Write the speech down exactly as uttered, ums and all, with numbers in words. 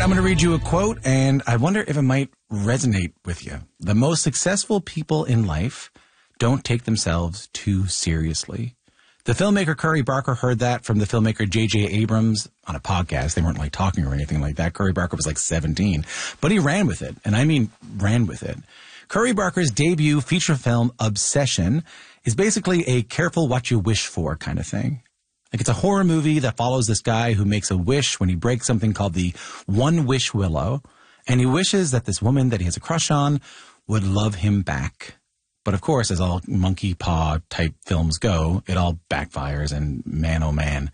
I'm going to read you a quote, and I wonder if it might resonate with you. The most successful people in life don't take themselves too seriously. The filmmaker Curry Barker heard that from the filmmaker J J Abrams on a podcast. They weren't like talking or anything like that. Curry Barker was like seventeen, but he ran with it. And I mean ran with it. Curry Barker's debut feature film, Obsession, is basically a careful what you wish for kind of thing. Like, it's a horror movie that follows this guy who makes a wish when he breaks something called the One Wish Willow. And he wishes that this woman that he has a crush on would love him back. But of course, as all monkey paw type films go, it all backfires, and man, oh man,